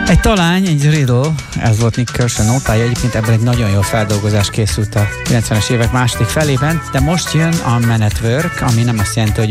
Egy talány, egy riddle, ez volt Nick Kershaw nótája, egyébként ebből egy nagyon jó feldolgozás készült a 90-es évek második felében, de most jön a Man at Work, ami nem azt jelenti, hogy